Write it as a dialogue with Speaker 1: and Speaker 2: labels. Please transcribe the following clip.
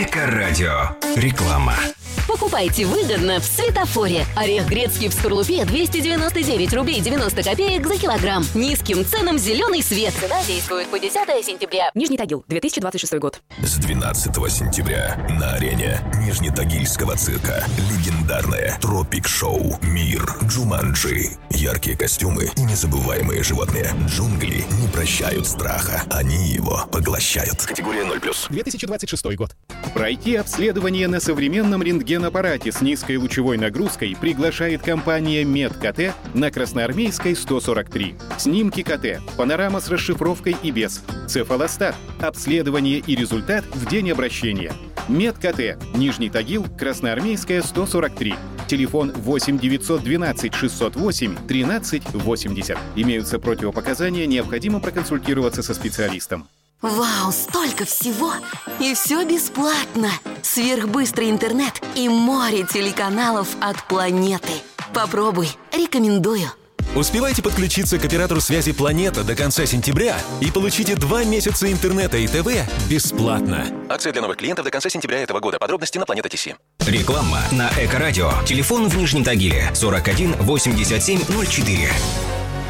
Speaker 1: Эко-радио. Реклама.
Speaker 2: Покупайте выгодно в Светофоре. Орех грецкий в скорлупе 299 рублей 90 копеек за килограмм. Низким ценам зеленый свет. Цена действует по 10 сентября.
Speaker 3: Нижний Тагил, 2026 год.
Speaker 4: С 12 сентября на арене Нижнетагильского цирка легендарное тропик-шоу «Мир Джуманджи». Яркие костюмы и незабываемые животные. Джунгли не прощают страха. Они его поглощают. Категория 0+.
Speaker 5: 2026 год. Пройти обследование на современном рентгенаппарате с низкой лучевой нагрузкой приглашает компания МедКТ на Красноармейской 143. Снимки КТ, панорама с расшифровкой и без, цефалостат, обследование и результат в день обращения. МедКТ, Нижний Тагил, Красноармейская 143. Телефон 8 912 608 13 80. Имеются противопоказания, необходимо проконсультироваться со специалистом.
Speaker 2: Вау, столько всего! И все бесплатно! Сверхбыстрый интернет и море телеканалов от планеты. Попробуй, рекомендую.
Speaker 6: Успевайте подключиться к оператору связи «Планета» до конца сентября и получите 2 месяца интернета и ТВ бесплатно.
Speaker 7: Акция для новых клиентов до конца сентября этого года. Подробности на Планета ТС.
Speaker 1: Реклама на Эко-радио. Телефон в Нижнем Тагиле 41 87 04.